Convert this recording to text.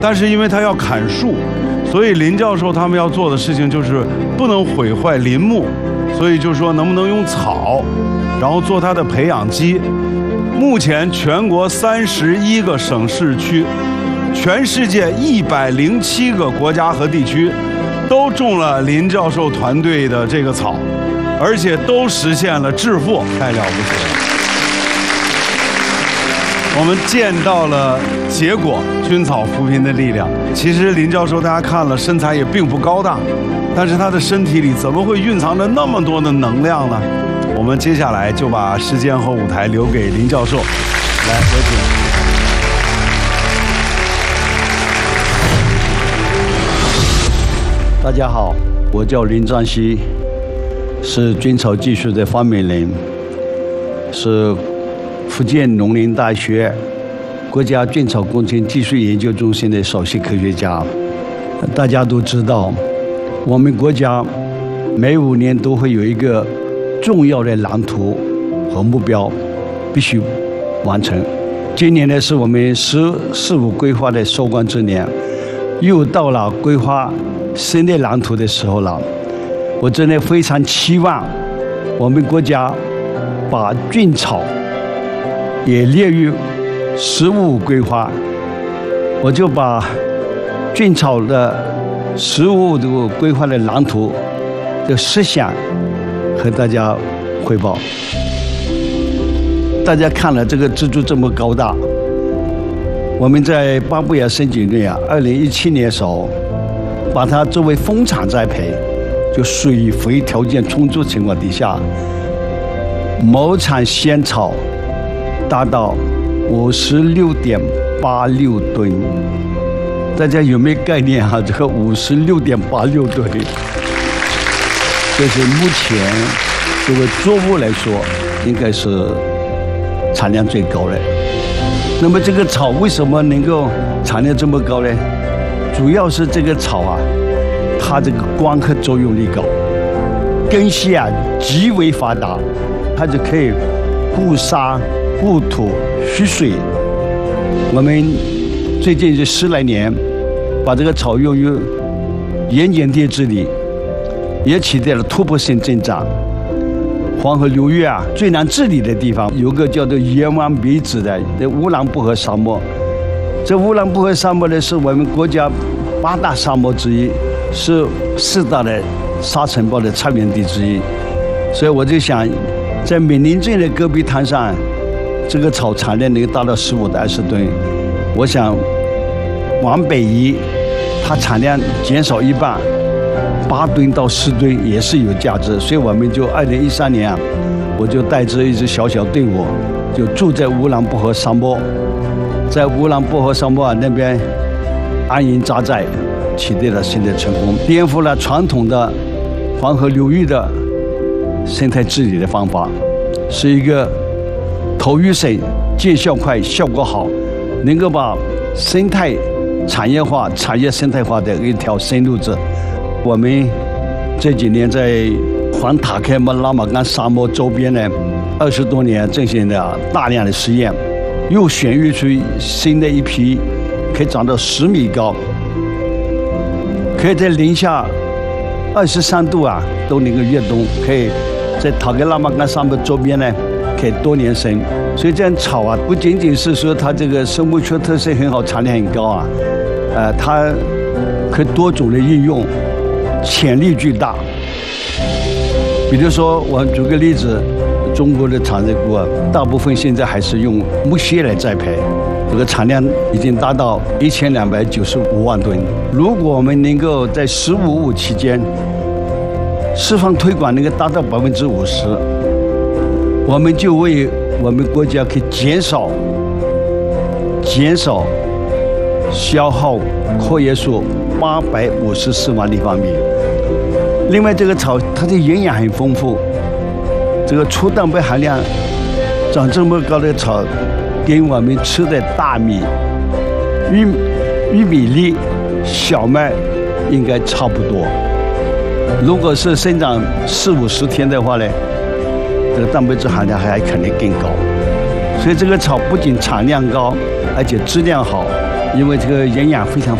但是因为他要砍树，所以林教授他们要做的事情就是不能毁坏林木，所以就说能不能用草，然后做它的培养基。目前全国31个省市区，全世界107个国家和地区，都种了林教授团队的这个草，而且都实现了致富，太了不起了。我们见到了结果，菌草扶贫的力量。其实林教授大家看了，身材也并不高大，但是他的身体里怎么会蕴藏着那么多的能量呢？我们接下来就把时间和舞台留给林教授，来，有请。 大家好，我叫林占西，是菌草技术的发明人，是福建农林大学国家菌草工程技术研究中心的首席科学家。大家都知道，我们国家每5年都会有一个重要的蓝图和目标必须完成。今年呢是我们“十五”规划的收官之年，又到了规划新的蓝图的时候了。我真的非常期望我们国家把菌草也列入“15”规划，我就把菌草的15的规划的蓝图的实现和大家汇报。大家看了这个蜘蛛这么高大，我们在巴布亚新几内亚2017年的时候，把它作为蜂场栽培，就水肥条件充足情况底下，亩产鲜草达到56.86吨。大家有没有概念啊？这个56.86吨，这是目前作为作物来说，应该是产量最高的。那么这个草为什么能够产量这么高呢？主要是这个草啊，它这个光合作用力高，根系啊极为发达，它就可以护沙、护土、蓄水。我们最近这10来年，把这个草用于盐碱地治理，也取得了突破性进展。黄河流域啊，最难治理的地方有个叫做盐湾鼻子的乌兰布和沙漠。这乌兰布和沙漠呢，是我们国家8大沙漠之一，是4大的沙尘暴的产源地之一。所以我就想，在闽林镇的戈壁滩上，这个草产量能达到15到20吨。我想往北移，它产量减少一半，8吨到10吨也是有价值。所以我们就2013年啊，我就带着一支小小队伍，就住在乌兰布和沙漠，在乌兰布和沙漠啊那边安营扎寨，取得了新的成功，颠覆了传统的黄河流域的生态治理的方法，是一个投入省、见效快、效果好，能够把生态产业化、产业生态化的一条新路子。我们这几年在环塔克马拉玛干沙漠周边呢，20多年进行了大量的实验，又选育出新的一批可以长到10米高，可以在零下23度啊都能够越冬，可以在塔克拉玛干沙漠周边呢可以多年生。所以这样草啊，不仅仅是说它这个生物学特色很好，产量很高啊，它可以多种的应用，潜力巨大。比如说，我举个例子，中国的长热菇啊，大部分现在还是用木屑来栽培，这个产量已经达到1295万吨。如果我们能够在15-5期间释放推广能够达到50%，我们就为我们国家可以减少消耗阔叶树854万立方米。另外，这个草它的营养很丰富，这个粗蛋白含量长这么高的草，跟我们吃的大米、玉米粒、小麦应该差不多。如果是生长40-50天的话呢，这个蛋白质含量还可能更高。所以这个草不仅产量高，而且质量好， 因为这个营养非常